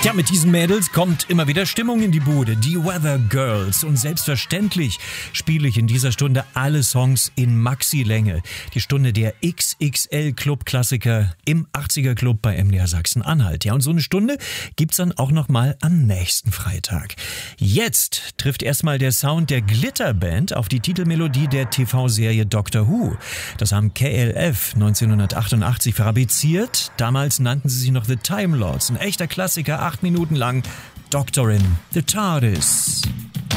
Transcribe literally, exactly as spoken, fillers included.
Tja, mit diesen Mädels kommt immer wieder Stimmung in die Bude. Die Weather Girls. Und selbstverständlich spiele ich in dieser Stunde alle Songs in Maxi-Länge. Die Stunde der X X L-Club-Klassiker im achtziger Club bei M D R Sachsen-Anhalt. Ja, und so eine Stunde gibt's dann auch nochmal am nächsten Freitag. Jetzt trifft erstmal der Sound der Glitterband auf die Titelmelodie der T V-Serie Doctor Who. Das haben K L F neunzehnhundertachtundachtzig fabriziert. Damals nannten sie sich noch The Time Lords. Ein echter Klassiker, acht Minuten lang. Doctor in the TARDIS.